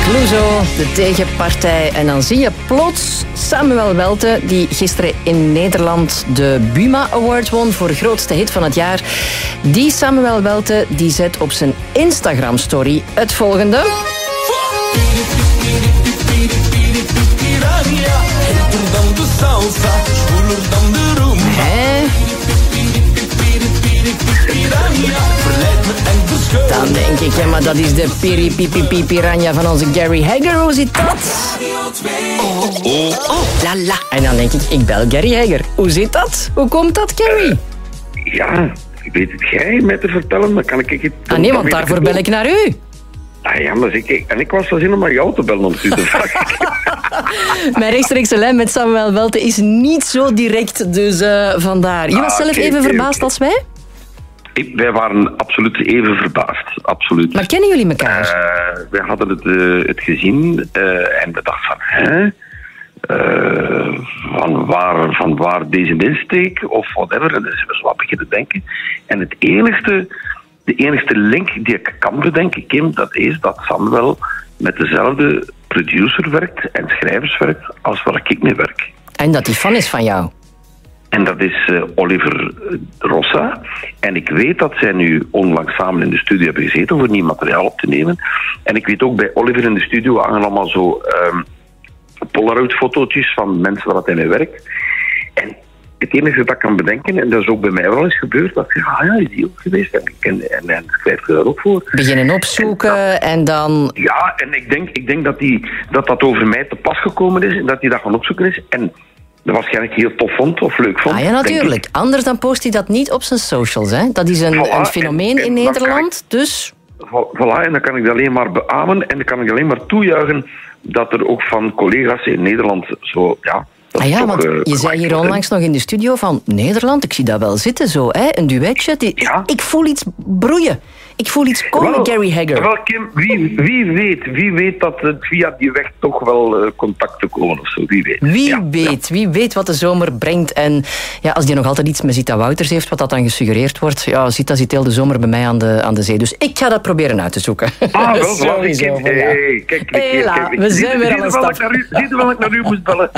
Clouseau, de tegenpartij. En dan zie je plots Samuel Welte, die gisteren in Nederland de Buma Award won voor grootste hit van het jaar. Die Samuel Welte die zet op zijn Instagram-story het volgende. Dan denk ik, ja, maar dat is de piri piranha van onze Gary Hegger. Hoe zit dat? La la. En dan denk ik bel Gary Hegger. Hoe zit dat? Hoe komt dat, Gary? Ja, weet het jij mij te vertellen? Dan kan ik het... Nee, want daarvoor bel ik naar u. Ja, maar ik was wel zin om naar jou te bellen om het u te vragen. Mijn rechtstreekse lijn met Samuel Welte is niet zo direct, dus vandaar. Je was zelf even verbaasd als wij? Wij waren absoluut even verbaasd, absoluut. Maar kennen jullie elkaar? Wij hadden het gezien en we dachten van waar deze insteek of whatever. En dus we zo wat beginnen denken. En de enigste link die ik kan bedenken, Kim, dat is dat Samuel met dezelfde producer werkt en schrijvers werkt als waar ik mee werk. En dat die fan is van jou? En dat is Oliver Rossa. En ik weet dat zij nu onlangs samen in de studio hebben gezeten voor nieuw materiaal op te nemen. En ik weet ook bij Oliver in de studio hangen allemaal zo Polaroid-fotootjes van mensen waar hij mee werkt. En het enige dat ik kan bedenken, en dat is ook bij mij wel eens gebeurd, dat ik zeg, is die ook geweest? En schrijf je daar ook voor. Beginnen opzoeken en dan... Ja, en ik denk dat over mij te pas gekomen is en dat hij dat gaan opzoeken is. En dat waarschijnlijk heel tof vond of leuk vond. Ja, natuurlijk. Anders dan post hij dat niet op zijn socials. Hè? Dat is een fenomeen in Nederland, dus... Voilà, en dan kan ik dat alleen maar beamen en dan kan ik alleen maar toejuichen dat er ook van collega's in Nederland zo... Ja, want je zei hier onlangs nog in de studio van Nederland, ik zie dat wel zitten zo, hè? Een duetje. Ik voel iets broeien. Ik voel iets komen, Gary Hegger. Wel, Kim, wie weet dat het via die weg toch wel contacten komen of zo. Wie weet wat de zomer brengt. En ja, als die nog altijd iets met Zita Wouters heeft, wat dat dan gesuggereerd wordt, ja, Zita zit heel de zomer bij mij aan de zee. Dus ik ga dat proberen uit te zoeken. Wel, sowieso. Kijk, we zijn weer aan een stap. Zie je wel ik naar u moest bellen?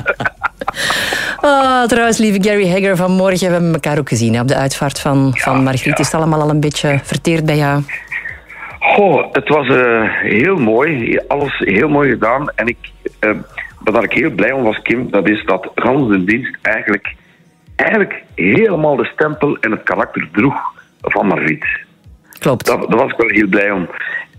Trouwens, lieve Gary Hegger, vanmorgen hebben we elkaar ook gezien. Hè, op de uitvaart van Margriet. Is het allemaal al een beetje verteerd bij jou? Het was heel mooi. Alles heel mooi gedaan. En waar ik heel blij om was, Kim, dat is dat gans de dienst eigenlijk helemaal de stempel en het karakter droeg van Margriet. Klopt. Daar was ik wel heel blij om.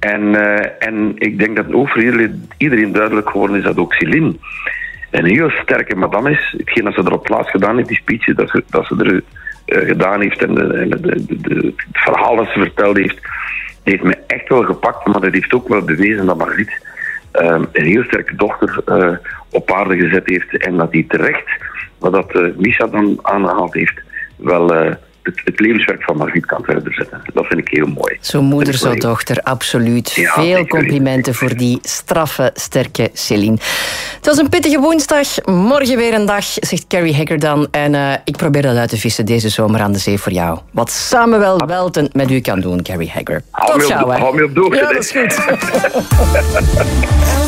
En ik denk dat ook voor iedereen duidelijk geworden is dat ook Céline een heel sterke madame is. Hetgeen dat ze er op het laatst gedaan heeft, die speech dat ze er gedaan heeft en het verhaal dat ze verteld heeft me echt wel gepakt, maar dat heeft ook wel bewezen dat Margriet een heel sterke dochter op aarde gezet heeft en dat die terecht, wat dat Misha dan aangehaald heeft, wel het levenswerk van Margriet kan verder zetten. Dat vind ik heel mooi. Zo moeder, zo dochter, absoluut. Ja, veel complimenten voor die straffe, sterke Céline. Het was een pittige woensdag, morgen weer een dag, zegt Gary Hegger dan. En ik probeer dat uit te vissen deze zomer aan de zee voor jou. Wat Samuel Welten met u kan doen, Gary Hegger. Tot gauw, hè. Hou me op doorgaan. Ja, dat is goed.